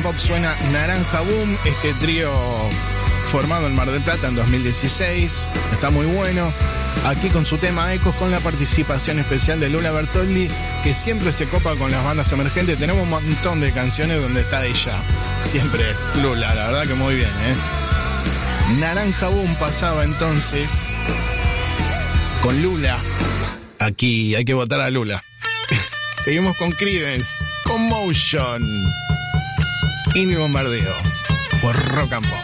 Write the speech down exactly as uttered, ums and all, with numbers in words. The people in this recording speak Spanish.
Pop suena Naranja Boom, este trío formado en Mar del Plata en dos mil dieciséis. Está muy bueno. Aquí con su tema Ecos, con la participación especial de Lula Bertoldi, que siempre se copa con las bandas emergentes. Tenemos un montón de canciones donde está ella. Siempre Lula, la verdad que muy bien, ¿eh? Naranja Boom pasaba entonces con Lula. Aquí hay que votar a Lula. Seguimos con Creedence, con Motion. Y mi bombardeo por Rock and Pop.